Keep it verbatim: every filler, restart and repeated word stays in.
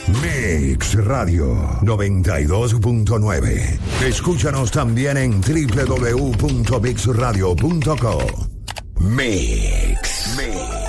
Mix Radio noventa y dos punto nueve. Escúchanos también en doble u doble u doble u punto mix radio punto co. Mix. Mix.